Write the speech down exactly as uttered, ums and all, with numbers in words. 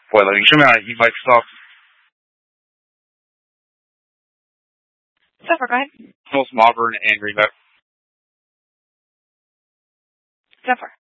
毁了，你顺便一块 stop. Zephyr, go ahead. Most Auburn and Greenback. Zephyr.